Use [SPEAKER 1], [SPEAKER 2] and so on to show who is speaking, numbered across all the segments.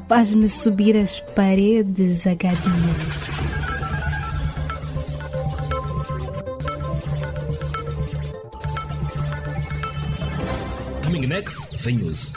[SPEAKER 1] Faz-me subir as paredes agadias.
[SPEAKER 2] Coming next, the news.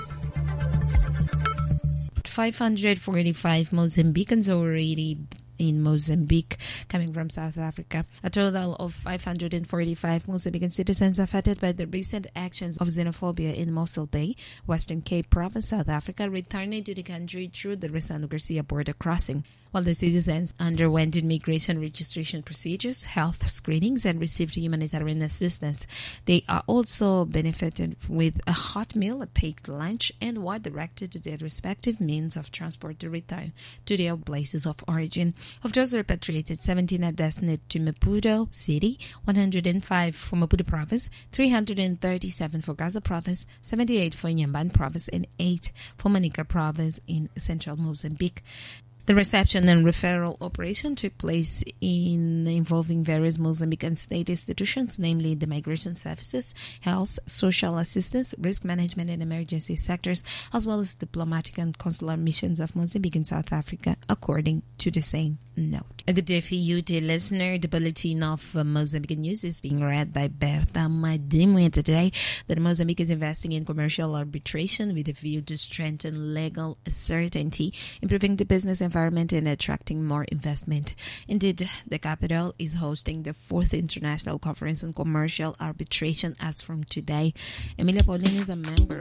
[SPEAKER 3] 545 Mozambicans already in Mozambique, coming from South Africa. A total of 545 Mozambican citizens affected by the recent actions of xenophobia in Mossel Bay, Western Cape Province, South Africa, returning to the country through the Ressano Garcia border crossing. While the citizens underwent immigration registration procedures, health screenings, and received humanitarian assistance, they are also benefited with a hot meal, a paid lunch, and were directed to their respective means of transport to return to their places of origin. Of those repatriated, 17 are destined to Maputo City, 105 for Maputo Province, 337 for Gaza Province, 78 for Inhambane Province, and 8 for Manica Province in central Mozambique. The reception and referral operation took place involving various Mozambican state institutions, namely the migration services, health, social assistance, risk management and emergency sectors, as well as diplomatic and consular missions of Mozambique and South Africa, according to the same note. A good day for you, dear listener. The bulletin of Mozambican news is being read by Berta Madimwe today. That Mozambique is investing in commercial arbitration with a view to strengthen legal certainty, improving the business environment and attracting more investment. Indeed, the capital is hosting the 4th International Conference on Commercial Arbitration as from today. Emilia Paulin is a member